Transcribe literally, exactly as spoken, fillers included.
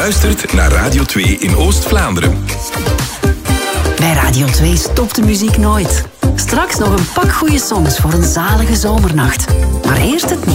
luistert naar Radio twee in Oost-Vlaanderen. Bij Radio twee stopt de muziek nooit. Straks nog een pak goede songs voor een zalige zomernacht. Maar eerst het nieuws.